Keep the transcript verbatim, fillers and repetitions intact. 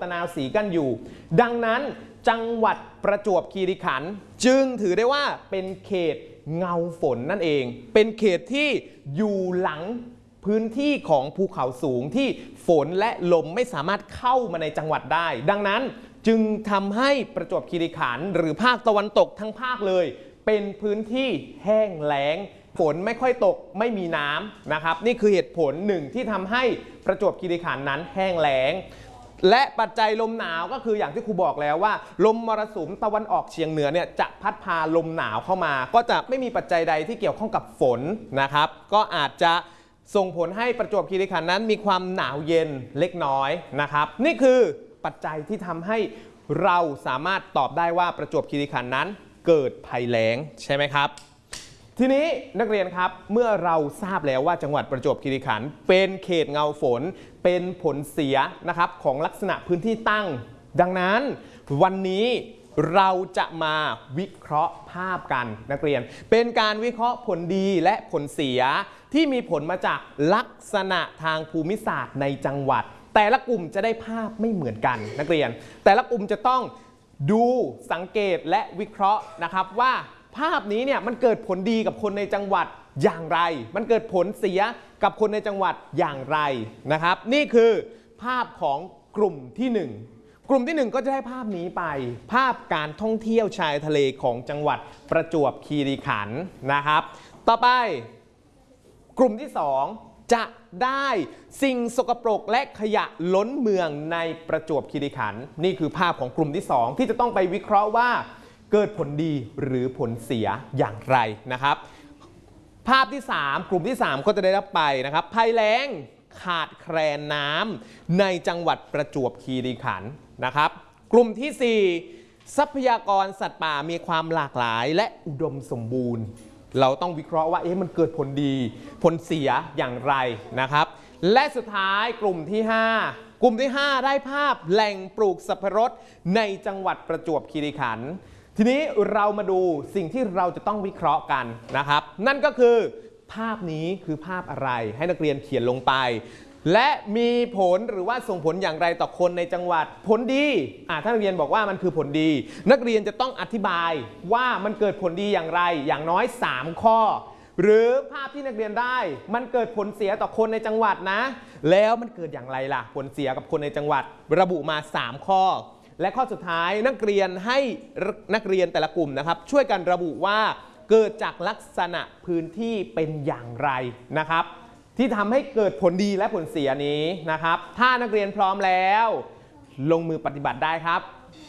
ตนาวศรีกันอยู่ดังนั้นจังหวัดประจวบคีรีขันธ์จึงถือได้ว่าเป็นเขตเงาฝนนั่นเองเป็นเขตที่อยู่หลังพื้นที่ของภูเขาสูงที่ฝนและลมไม่สามารถเข้ามาในจังหวัดได้ดังนั้นจึงทำให้ประจวบคีรีขันธ์หรือภาคตะวันตกทั้งภาคเลยเป็นพื้นที่แห้งแล้งฝนไม่ค่อยตกไม่มีน้ำนะครับนี่คือเหตุผลหนึ่งที่ทำให้ประจวบคีรีขันธ์นั้นแห้งแล้งและปัจจัยลมหนาวก็คืออย่างที่ครูบอกแล้วว่าลมมรสุมตะวันออกเฉียงเหนือเนี่ยจะพัดพาลมหนาวเข้ามาก็จะไม่มีปัจจัยใดที่เกี่ยวข้องกับฝนนะครับก็อาจจะส่งผลให้ประจวบคีรีขันธ์นั้นมีความหนาวเย็นเล็กน้อยนะครับนี่คือปัจจัยที่ทำให้เราสามารถตอบได้ว่าประจวบคีรีขันธ์นั้นเกิดภัยแล้งใช่ไหมครับทีนี้นักเรียนครับเมื่อเราทราบแล้วว่าจังหวัดประจวบคีรีขันธ์เป็นเขตเงาฝนเป็นผลเสียนะครับของลักษณะพื้นที่ตั้งดังนั้นวันนี้เราจะมาวิเคราะห์ภาพกันนักเรียนเป็นการวิเคราะห์ผลดีและผลเสียที่มีผลมาจากลักษณะทางภูมิศาสตร์ในจังหวัดแต่ละกลุ่มจะได้ภาพไม่เหมือนกันนักเรียนแต่ละกลุ่มจะต้องดูสังเกตและวิเคราะห์นะครับว่าภาพนี้เนี่ยมันเกิดผลดีกับคนในจังหวัดอย่างไรมันเกิดผลเสียกับคนในจังหวัดอย่างไรนะครับนี่คือภาพของกลุ่มที่หนึ่งกลุ่มที่หนึ่งก็จะได้ภาพนี้ไปภาพการท่องเที่ยวชายทะเลของจังหวัดประจวบคีรีขันธ์นะครับต่อไปกลุ่มที่สองจะได้สิ่งสกปรกและขยะล้นเมืองในประจวบคีรีขันธ์นี่คือภาพของกลุ่มที่สองที่จะต้องไปวิเคราะห์ว่าเกิดผลดีหรือผลเสียอย่างไรนะครับภาพที่สามกลุ่มที่สามก็จะได้รับไปนะครับภัยแล้งขาดแคลนน้ำในจังหวัดประจวบคีรีขันธ์นะครับกลุ่มที่สี่ทรัพยากรสัตว์ป่ามีความหลากหลายและอุดมสมบูรณ์เราต้องวิเคราะห์ว่าเอ๊ะมันเกิดผลดีผลเสียอย่างไรนะครับและสุดท้ายกลุ่มที่ห้ากลุ่มที่ห้าได้ภาพแหล่งปลูกสับปะรดในจังหวัดประจวบคีรีขันธ์ทีนี้เรามาดูสิ่งที่เราจะต้องวิเคราะห์กันนะครับนั่นก็คือภาพนี้คือภาพอะไรให้นักเรียนเขียนลงไปและมีผลหรือว่าส่งผลอย่างไรต่อคนในจังหวัดผลดีอ่าถ้านักเรียนบอกว่ามันคือผลดีนักเรียนจะต้องอธิบายว่ามันเกิดผลดีอย่างไรอย่างน้อยสามข้อหรือภาพที่นักเรียนได้มันเกิดผลเสียต่อคนในจังหวัดนะแล้วมันเกิดอย่างไรล่ะผลเสียกับคนในจังหวัดระบุมาสามข้อและข้อสุดท้ายนักเรียนให้นักเรียนแต่ละกลุ่มนะครับช่วยกันระบุว่าเกิดจากลักษณะพื้นที่เป็นอย่างไรนะครับที่ทำให้เกิดผลดีและผลเสียนี้นะครับถ้านักเรียนพร้อมแล้วลงมือปฏิบัติได้ครับ